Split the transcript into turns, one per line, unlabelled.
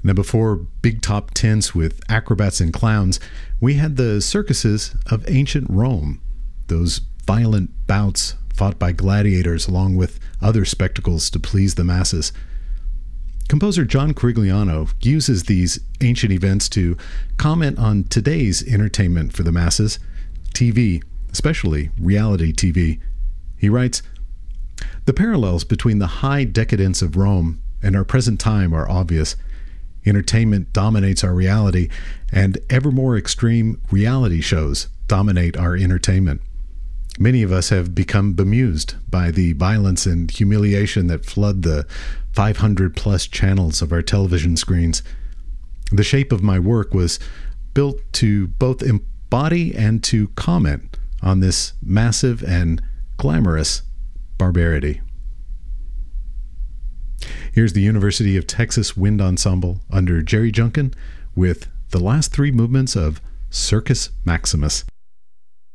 Now, before big top tents with acrobats and clowns, we had the circuses of ancient Rome, those violent bouts fought by gladiators along with other spectacles to please the masses. Composer John Corigliano uses these ancient events to comment on today's entertainment for the masses, TV, especially reality TV. He writes, "The parallels between the high decadence of Rome and our present time are obvious. Entertainment dominates our reality, and ever more extreme reality shows dominate our entertainment. Many of us have become bemused by the violence and humiliation that flood the 500-plus channels of our television screens. The shape of my work was built to both embody and to comment on this massive and glamorous barbarity." Here's the University of Texas Wind Ensemble under Jerry Junkin with the last three movements of Circus Maximus.